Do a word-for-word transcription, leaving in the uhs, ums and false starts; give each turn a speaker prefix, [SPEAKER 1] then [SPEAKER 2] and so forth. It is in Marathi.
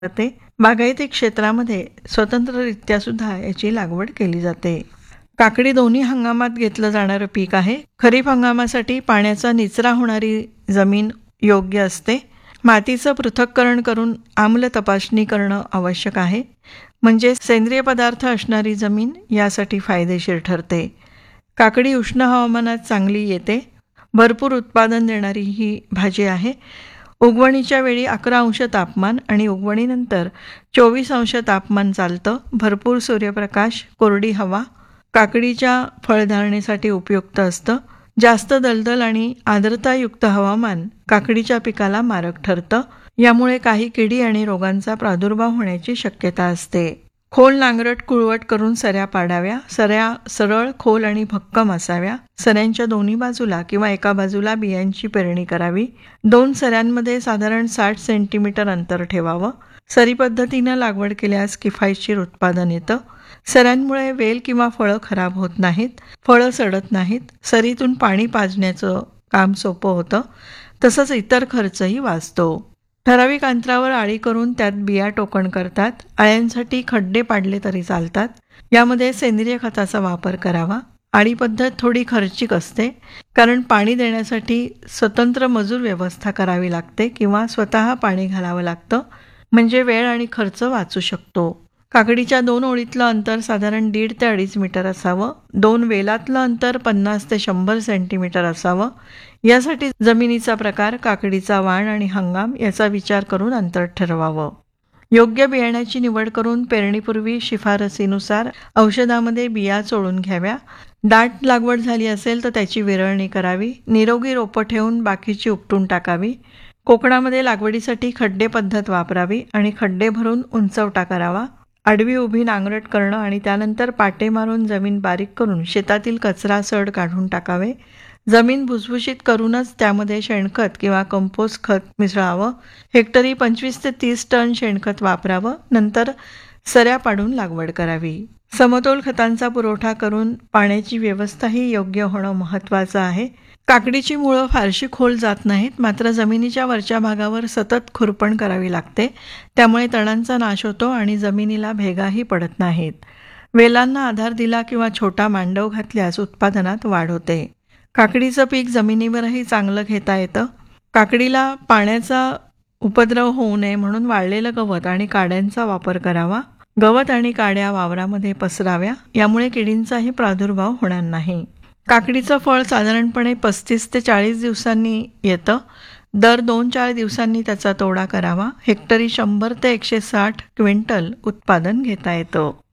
[SPEAKER 1] जाते. बागायती क्षेत्रामध्ये स्वतंत्ररित्या सुद्धा याची लागवड केली जाते. काकडी दोन्ही हंगामात घेतलं जाणारं पीक आहे. खरीप हंगामासाठी पाण्याचा निचरा होणारी जमीन योग्य असते. मातीचं पृथक्करण करून आम्ल तपासणी करणं आवश्यक आहे. म्हणजे सेंद्रिय पदार्थ असणारी जमीन यासाठी फायदेशीर ठरते. काकडी उष्ण हवामानात चांगली येते. भरपूर उत्पादन देणारी ही भाजी आहे. उगवणीच्या वेळी अकरा अंश तापमान आणि उगवणीनंतर चोवीस अंश तापमान चालतं. भरपूर सूर्यप्रकाश, कोरडी हवा काकडीच्या फळधारणेसाठी उपयुक्त असतं. जास्त दलदल आणि आर्द्रतायुक्त हवामान काकडीच्या पिकाला मारक ठरतं. यामुळे काही किडी आणि रोगांचा प्रादुर्भाव होण्याची शक्यता असते. खोल नांगरट कुळवट करून सऱ्या पाडाव्या. सऱ्या सरळ, खोल आणि भक्कम असाव्या. सऱ्यांच्या दोन्ही बाजूला किंवा एका बाजूला बियांची पेरणी करावी. दोन सऱ्यांमध्ये साधारण साठ सेंटीमीटर अंतर ठेवावं. सरी पद्धतीनं लागवड केल्यास किफायतशीर उत्पादन येतं. सऱ्यांमुळे वेल किंवा फळं खराब होत नाहीत. फळं सडत नाहीत. सरीतून पाणी पाजण्याचं काम सोपं होतं. तसंच इतर खर्चही वाचतो. ठराविक अंतरावर आळी करून त्यात बिया टोकण करतात. आळ्यांसाठी खड्डे पाडले तरी चालतात. यामध्ये सेंद्रिय खताचा वापर करावा. आळी पद्धत थोडी खर्चिक असते, कारण पाणी देण्यासाठी स्वतंत्र मजूर व्यवस्था करावी लागते किंवा स्वतः पाणी घालावं लागतं. म्हणजे वेळ आणि खर्च वाचू शकतो. काकडीच्या दोन ओळीतलं अंतर साधारण दीड ते अडीच मीटर असावं. दोन वेलातलं अंतर पन्नास ते शंभर सेंटीमीटर असावं. यासाठी जमिनीचा प्रकार, काकडीचा वाण आणि हंगाम याचा विचार करून अंतर ठरवावं. योग्य बियाण्याची निवड करून पेरणीपूर्वी शिफारसीनुसार औषधामध्ये बिया चोळून घ्याव्या. दाट लागवड झाली असेल तर त्याची विरळणी करावी. निरोगी रोपं ठेवून बाकीची उपटून टाकावी. कोकणामध्ये लागवडीसाठी खड्डे पद्धत वापरावी आणि खड्डे भरून उंचवटा करावा. आडवी उभी नांगरट करणं आणि त्यानंतर पाटे मारून जमीन बारीक करून शेतातील कचरा सड काढून टाकावे. जमीन भुसभुशीत करूनच त्यामध्ये शेणखत किंवा कंपोस्ट खत मिसळावं. हेक्टरी पंचवीस ते तीस टन शेणखत वापरावं. नंतर सऱ्या पाडून लागवड करावी. समतोल खतांचा पुरवठा करून पाण्याची व्यवस्थाही योग्य होणं महत्त्वाचं आहे. काकडीची मुळं फारशी खोल जात नाहीत, मात्र जमिनीच्या वरच्या भागावर सतत खुरपण करावी लागते. त्यामुळे तणांचा नाश होतो आणि जमिनीला भेगाही पडत नाहीत. वेलांना आधार दिला किंवा छोटा मांडव घातल्यास उत्पादनात वाढ होते. काकडीचं पीक जमिनीवरही चांगलं घेता येतं. काकडीला पाण्याचा उपद्रव होऊ नये म्हणून वाळलेलं गवत आणि काड्यांचा वापर करावा. गवत आणि काड्या वावरामध्ये पसराव्या. यामुळे किडींचाही प्रादुर्भाव होणार नाही. काकडीचं फळ साधारणपणे पस्तीस ते चाळीस दिवसांनी येतं. दर दोन चार दिवसांनी त्याचा तोडा करावा. हेक्टरी शंभर ते एकशे साठ क्विंटल उत्पादन घेता येतं.